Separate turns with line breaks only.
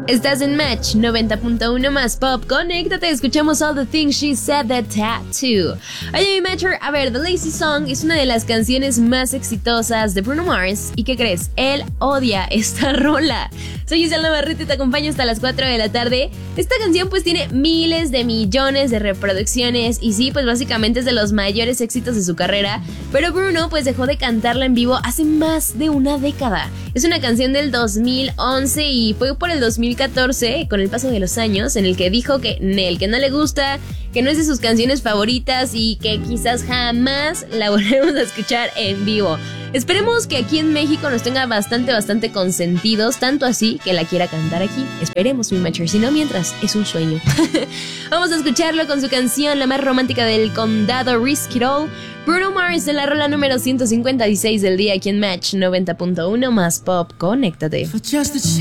Estás en Match 90.1 más pop. Conéctate, escuchamos All the Things She Said, The Tattoo. Oye, mi Matcher, a ver, The Lazy Song es una de las canciones más exitosas de Bruno Mars. ¿Y qué crees? Él odia esta rola. Soy Giselle Navarrete y te acompaño hasta las 4 de la tarde. Esta canción pues tiene miles de millones de reproducciones y sí, pues básicamente es de los mayores éxitos de su carrera. Pero Bruno pues dejó de cantarla en vivo hace más de una década. Es una canción del 2011 y fue por el 2014, con el paso de los años, en el que dijo que no le gusta, que no es de sus canciones favoritas y que quizás jamás la volvemos a escuchar en vivo. Esperemos que aquí en México nos tenga bastante consentidos, tanto así que la quiera cantar aquí. Esperemos, mi Matcher, si no, mientras es un sueño. Vamos a escucharlo con su canción, la más romántica del condado, Risk It All. Bruno Mars en la rola número 156 del día aquí en Match 90.1 más pop. Conéctate.